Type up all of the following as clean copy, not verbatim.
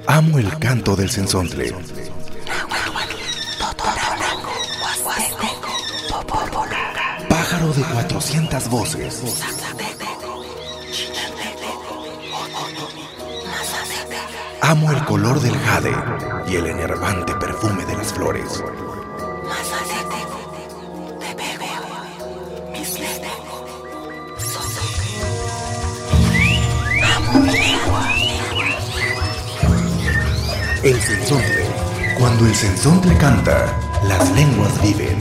Amo el canto del cenzontle. Pájaro de 400 voces. Amo el color del jade y el enervante perfume de las flores. El cenzontle. Cuando el cenzontle canta, las lenguas viven.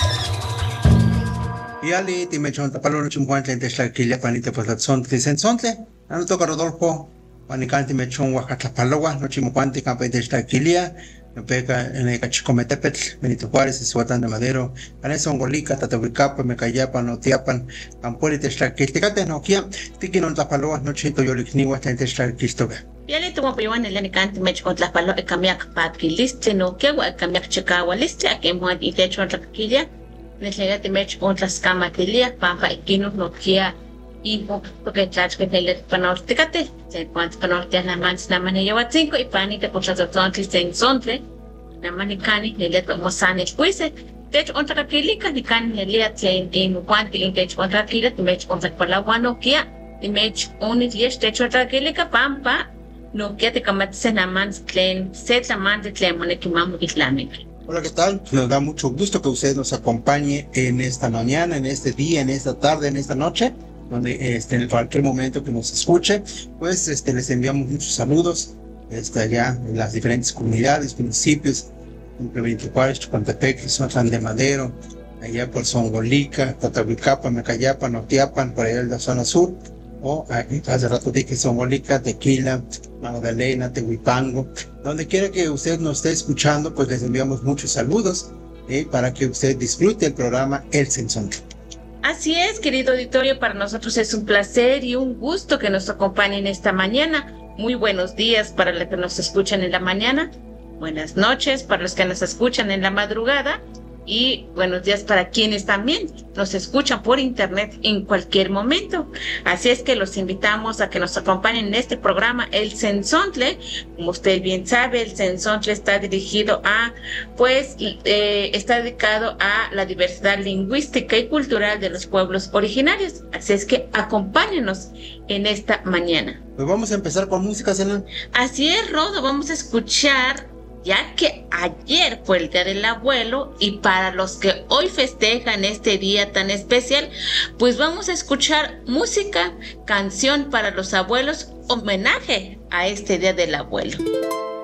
Yali, Timechon, Tapalo, Chumhuantle, Texlaquilla, Panita, pues la cenzontle. No toca Rodolfo, Panicanti, Mechon, Oaxaca, no Chimuanti, Campe, Texlaquilla, no peca en el Cachicometepet, Benito Juárez, Suatán de Madero, Aneson, Golica, Tatahuicapa, Mecayapan, Notiapan, Campoli, Texlaquilla, Noquia, Tiquinon, Tapaloa, Nochito, Yolicniwa, Texlaquistove. Yali tumo piwan el anikanti mech con la palo e kamiak patki liste no que wa kamiak chikawa liste a que muad y techo en raquilla neslegati mech con las camatilia pampa y kinu no kia y porque tlach que tele panorticate se cuanto panortia la mans na mane lleva 5 y pani te por las tontis en sontle na manicani le leto mosane puise techo on raquilica ni can le lia tlen en cuanto in techo on raquilla mech con la palawano kia y mech on it yes techo raquilica pampa no que te cambiaste en amans clen, set amans de clen, monekimamo islamic. Hola, ¿qué tal? Nos da mucho gusto que usted nos acompañe en esta mañana, en este día, en esta tarde, en esta noche, donde en cualquier momento que nos escuche, pues les enviamos muchos saludos allá en las diferentes comunidades, municipios, entre Benito Juárez, Chupantepec, Sotlán de Madero, allá por Zongolica, Tatahuicapa, Mecayapa, Notiapan, por allá en la zona sur. O hace rato dije Zongolica, Tequila, Magdalena, Tehuipango, donde quiera que usted nos esté escuchando, pues les enviamos muchos saludos para que usted disfrute el programa El Cenzontle. Así es, querido auditorio, para nosotros es un placer y un gusto que nos acompañen esta mañana. Muy buenos días para los que nos escuchan en la mañana, buenas noches para los que nos escuchan en la madrugada y buenos días para quienes también nos escuchan por internet en cualquier momento. Así es que los invitamos a que nos acompañen en este programa El Cenzontle. Como usted bien sabe, El Cenzontle está dirigido a, está dedicado a la diversidad lingüística y cultural de los pueblos originarios. Así es que acompáñenos en esta mañana. Pues vamos a empezar con música, Zenan. Así es, Rodo, vamos a escuchar, ya que ayer fue el Día del Abuelo y para los que hoy festejan este día tan especial, pues vamos a escuchar música, canción para los abuelos, homenaje a este Día del Abuelo.